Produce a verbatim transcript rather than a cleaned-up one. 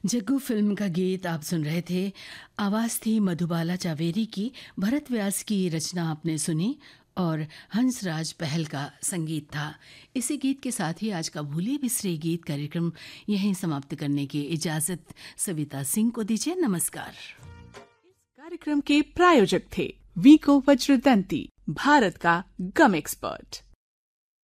Jaggu film का गीत आप सुन रहे थे। आवाज़ थी मधुबाला चावेरी की, भरत व्यास की रचना आपने सुनी और हंसराज पहल का संगीत था। इसी गीत के साथ ही आज का भूले बिसरे गीत कार्यक्रम यहीं समाप्त करने की इजाज़त सविता सिंह को दीजिए। नमस्कार। इस कार्यक्रम के प्रायोजक थे वीको वज्रदंती, भारत का गम एक्सपर्ट।